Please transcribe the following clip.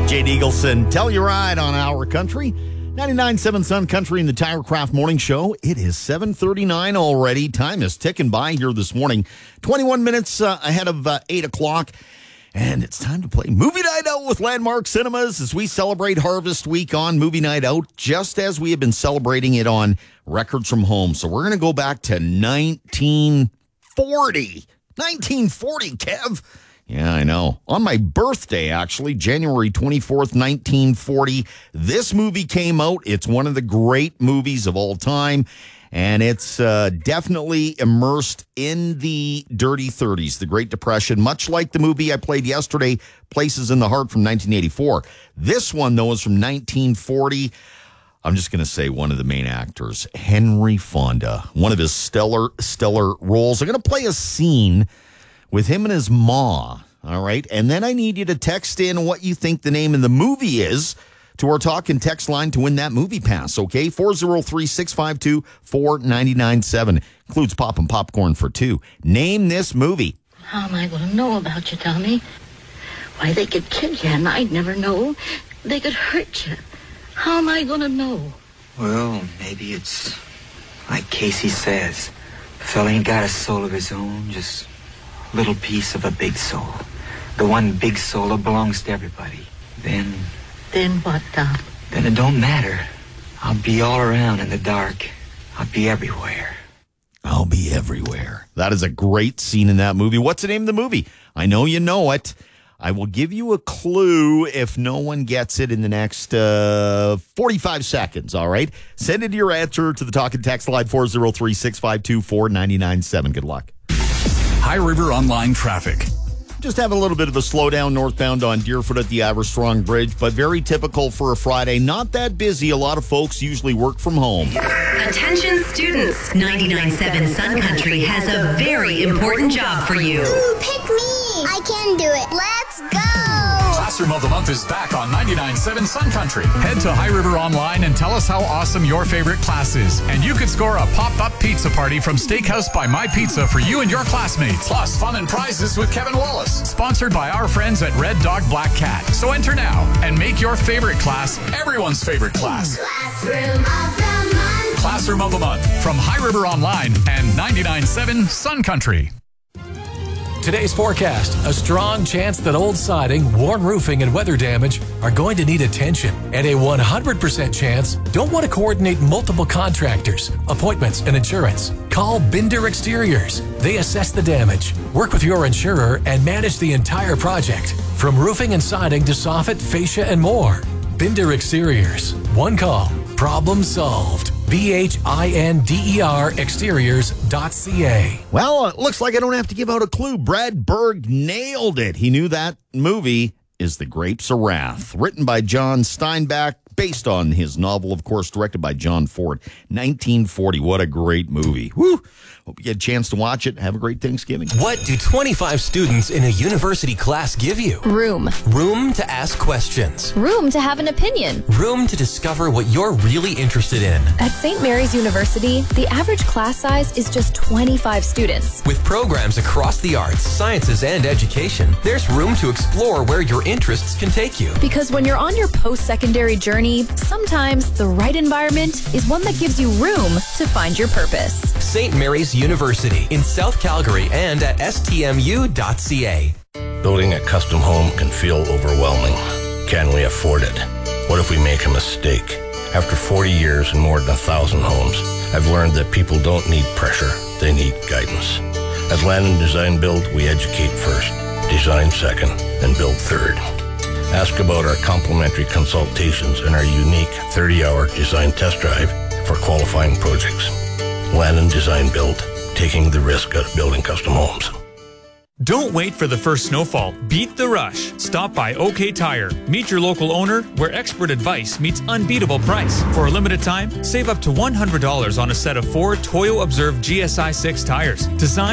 Jade Eagleson, Telluride on Our Country. 99.7 Sun Country in the Tirecraft Morning Show. It is 7:39 already. Time is ticking by here this morning. 21 minutes ahead of 8 o'clock. And it's time to play Movie Night Out with Landmark Cinemas as we celebrate Harvest Week on Movie Night Out, just as we have been celebrating it on Records from Home. So we're going to go back to 1940. 1940, Kev. Yeah, I know. On my birthday, actually, January 24th, 1940, this movie came out. It's one of the great movies of all time, and it's definitely immersed in the dirty 30s, the Great Depression, much like the movie I played yesterday, Places in the Heart from 1984. This one, though, is from 1940. I'm just going to say one of the main actors, Henry Fonda, one of his stellar roles. I'm going to play a scene with him and his ma, all right? And then I need you to text in what you think the name of the movie is to our talk and text line to win that movie pass, okay? 403-652-4997. Includes pop and popcorn for two. Name this movie. How am I going to know about you, Tommy? Why, they could kill you, and I'd never know. They could hurt you. How am I going to know? Well, maybe it's like Casey says. The fella ain't got a soul of his own, just little piece of a big soul. The one big soul that belongs to everybody. Then what, Tom? Then it don't matter. I'll be all around in the dark. I'll be everywhere. I'll be everywhere. That is a great scene in that movie. What's the name of the movie? I know you know it. I will give you a clue if no one gets it in the next 45 seconds, all right? Send in your answer to the talk and text line 403-652-4997. Good luck. High River Online traffic. Just have a little bit of a slowdown northbound on Deerfoot at the Aberstrong Bridge, but very typical for a Friday. Not that busy. A lot of folks usually work from home. Attention students. 99.7 Sun Country has a very important job for you. Ooh, pick me. I can do it. Let's go. Classroom of the Month is back on 99.7 Sun Country. Head to High River Online and tell us how awesome your favorite class is. And you could score a pop-up pizza party from Steakhouse by My Pizza for you and your classmates. Plus fun and prizes with Kevin Wallace. Sponsored by our friends at Red Dog Black Cat. So enter now and make your favorite class everyone's favorite class. Classroom of the Month. Classroom of the Month from High River Online and 99.7 Sun Country. Today's forecast, a strong chance that old siding, worn roofing, and weather damage are going to need attention. And a 100% chance don't want to coordinate multiple contractors, appointments, and insurance. Call Binder Exteriors. They assess the damage, work with your insurer, and manage the entire project. From roofing and siding to soffit, fascia, and more. Binder Exteriors. One call. Problem solved. BHINDER exteriors.ca. Well, it looks like I don't have to give out a clue. Brad Berg nailed it. He knew that movie is The Grapes of Wrath, written by John Steinbeck, based on his novel, of course, directed by John Ford. 1940. What a great movie. Woo! Hope you get a chance to watch it. Have a great Thanksgiving. What do 25 students in a university class give you? Room. Room to ask questions. Room to have an opinion. Room to discover what you're really interested in. At St. Mary's University, the average class size is just 25 students. With programs across the arts, sciences, and education, there's room to explore where your interests can take you. Because when you're on your post-secondary journey, sometimes the right environment is one that gives you room to find your purpose. St. Mary's University in South Calgary and at stmu.ca. Building a custom home can feel overwhelming. Can we afford it? What if we make a mistake? After 40 years and more than 1,000 homes, I've learned that people don't need pressure, they need guidance. At Land & Design Build, we educate first, design second, and build third. Ask about our complimentary consultations and our unique 30-hour design test drive for qualifying projects. Land & Design Build, taking the risk out of building custom homes. Don't wait for the first snowfall. Beat the rush. Stop by OK Tire. Meet your local owner where expert advice meets unbeatable price. For a limited time, save up to $100 on a set of 4 Toyo Observe GSI 6 tires. Designed